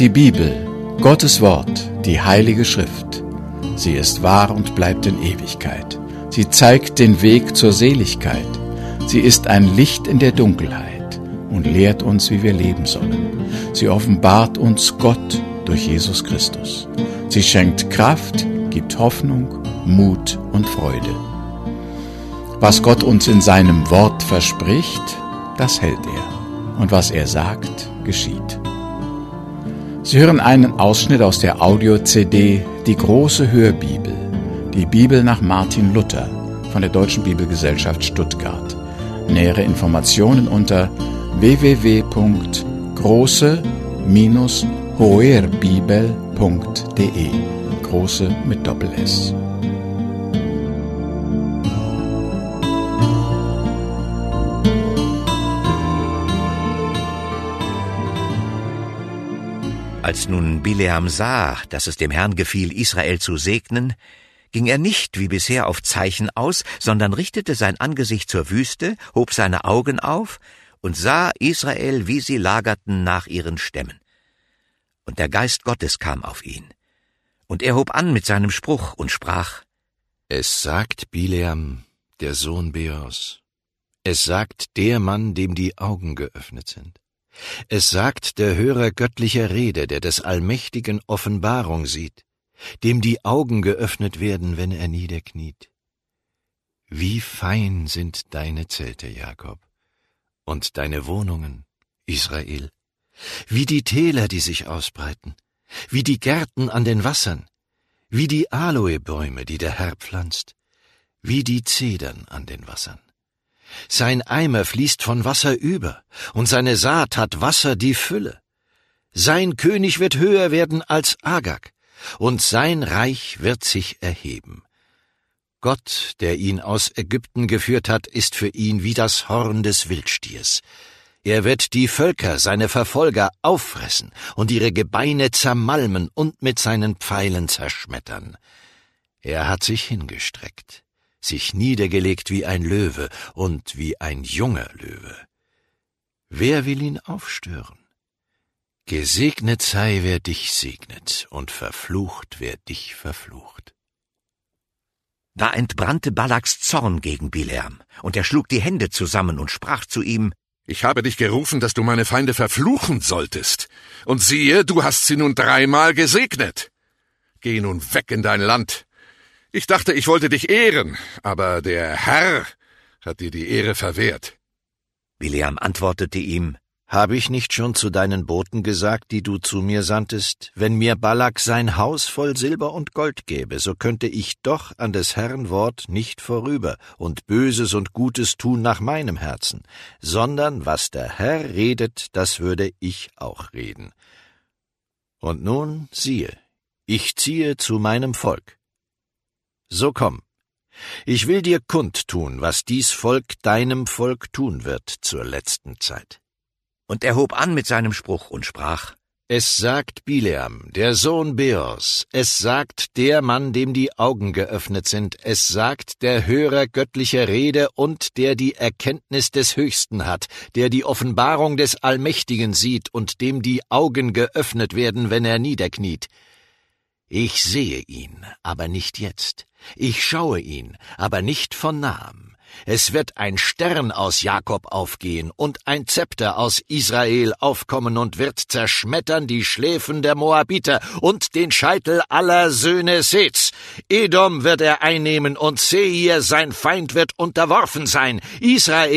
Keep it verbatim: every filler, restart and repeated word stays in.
Die Bibel, Gottes Wort, die Heilige Schrift. Sie ist wahr und bleibt in Ewigkeit. Sie zeigt den Weg zur Seligkeit. Sie ist ein Licht in der Dunkelheit und lehrt uns, wie wir leben sollen. Sie offenbart uns Gott durch Jesus Christus. Sie schenkt Kraft, gibt Hoffnung, Mut und Freude. Was Gott uns in seinem Wort verspricht, das hält er. Und was er sagt, geschieht. Sie hören einen Ausschnitt aus der Audio-C D Die große Hörbibel, die Bibel nach Martin Luther von der Deutschen Bibelgesellschaft Stuttgart. Nähere Informationen unter w w w punkt große Bindestrich hoerbibel punkt de. Große mit Doppel-S. Als nun Bileam sah, dass es dem Herrn gefiel, Israel zu segnen, ging er nicht wie bisher auf Zeichen aus, sondern richtete sein Angesicht zur Wüste, hob seine Augen auf und sah Israel, wie sie lagerten nach ihren Stämmen. Und der Geist Gottes kam auf ihn. Und er hob an mit seinem Spruch und sprach: Es sagt Bileam, der Sohn Beors. Es sagt der Mann, dem die Augen geöffnet sind. Es sagt der Hörer göttlicher Rede, der des Allmächtigen Offenbarung sieht, dem die Augen geöffnet werden, wenn er niederkniet. Wie fein sind deine Zelte, Jakob, und deine Wohnungen, Israel, wie die Täler, die sich ausbreiten, wie die Gärten an den Wassern, wie die Aloebäume, die der Herr pflanzt, wie die Zedern an den Wassern. Sein Eimer fließt von Wasser über, und seine Saat hat Wasser die Fülle. Sein König wird höher werden als Agag, und sein Reich wird sich erheben. Gott, der ihn aus Ägypten geführt hat, ist für ihn wie das Horn des Wildstiers. Er wird die Völker, seine Verfolger, auffressen und ihre Gebeine zermalmen und mit seinen Pfeilen zerschmettern. Er hat sich hingestreckt, sich niedergelegt wie ein Löwe und wie ein junger Löwe. Wer will ihn aufstören? Gesegnet sei, wer dich segnet, und verflucht, wer dich verflucht. Da entbrannte Balaks Zorn gegen Bileam, und er schlug die Hände zusammen und sprach zu ihm: Ich habe dich gerufen, dass du meine Feinde verfluchen solltest. Und siehe, du hast sie nun dreimal gesegnet. Geh nun weg in dein Land. Ich dachte, ich wollte dich ehren, aber der Herr hat dir die Ehre verwehrt. Bileam antwortete ihm: Habe ich nicht schon zu deinen Boten gesagt, die du zu mir sandtest, wenn mir Balak sein Haus voll Silber und Gold gäbe, so könnte ich doch an des Herrn Wort nicht vorüber und Böses und Gutes tun nach meinem Herzen, sondern was der Herr redet, das würde ich auch reden. Und nun, siehe, ich ziehe zu meinem Volk. So komm, ich will dir kundtun, was dies Volk deinem Volk tun wird zur letzten Zeit. Und er hob an mit seinem Spruch und sprach: Es sagt Bileam, der Sohn Beors, es sagt der Mann, dem die Augen geöffnet sind, es sagt der Hörer göttlicher Rede und der die Erkenntnis des Höchsten hat, der die Offenbarung des Allmächtigen sieht und dem die Augen geöffnet werden, wenn er niederkniet. Ich sehe ihn, aber nicht jetzt. Ich schaue ihn, aber nicht von nahem. Es wird ein Stern aus Jakob aufgehen und ein Zepter aus Israel aufkommen und wird zerschmettern die Schläfen der Moabiter und den Scheitel aller Söhne Seths. Edom wird er einnehmen und Seir, sein Feind, wird unterworfen sein. Israel